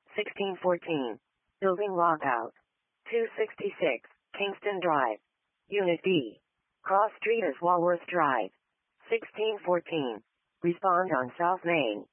1614. Building lockout. 266. Kingston Drive. Unit B. Cross Street is Walworth Drive. 1614. Respond on South Main.